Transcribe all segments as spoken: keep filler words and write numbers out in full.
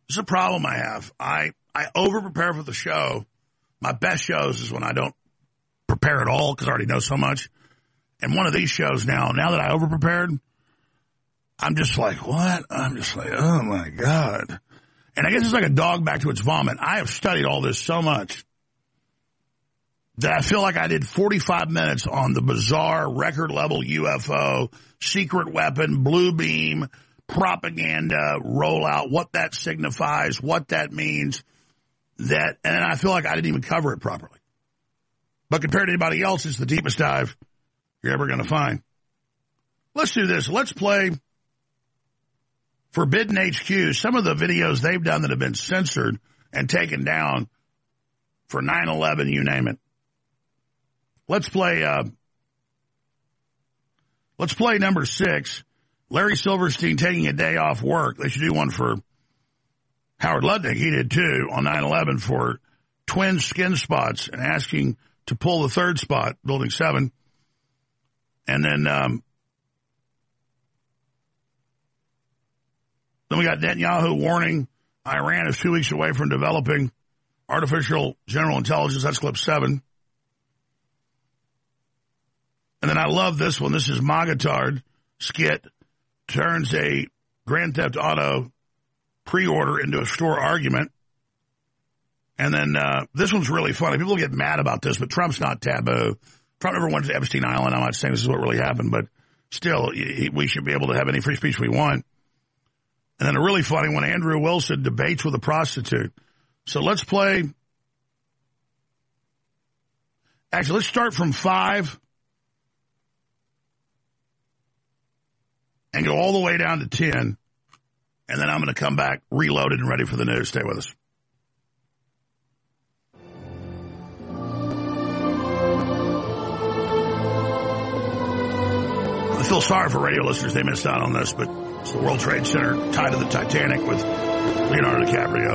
This is a problem I have. I, I over-prepare for the show. My best shows is when I don't prepare at all because I already know so much. And one of these shows now, now that I over-prepared, I'm just like, what? I'm just like, oh, my God. And I guess it's like a dog back to its vomit. I have studied all this so much that I feel like I did forty-five minutes on the bizarre record-level U F O, secret weapon, blue beam, propaganda, rollout, what that signifies, what that means. That, and I feel like I didn't even cover it properly. But compared to anybody else, it's the deepest dive you're ever going to find. Let's do this. Let's play Forbidden H Q, some of the videos they've done that have been censored and taken down for nine eleven, you name it. Let's play, uh, let's play number six, Larry Silverstein taking a day off work. They should do one for Howard Lutnick. He did too on nine eleven for twin skin spots and asking to pull the third spot, Building seven. And then, um, then we got Netanyahu warning Iran is two weeks away from developing artificial general intelligence. That's clip seven. And then I love this one. This is Magatard skit turns a Grand Theft Auto pre-order into a store argument. And then uh, this one's really funny. People get mad about this, but Trump's not taboo. Trump never went to Epstein Island. I'm not saying this is what really happened, but still, we should be able to have any free speech we want. And then a really funny one, Andrew Wilson debates with a prostitute. So let's play. Actually, let's start from five and go all the way down to ten. And then I'm going to come back reloaded and ready for the news. Stay with us. I feel sorry for radio listeners. They missed out on this, but it's the World Trade Center tied to the Titanic with Leonardo DiCaprio.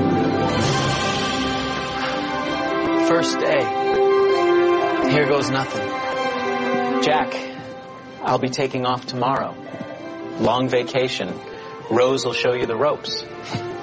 First day. Here goes nothing. Jack, I'll be taking off tomorrow. Long vacation. Rose will show you the ropes.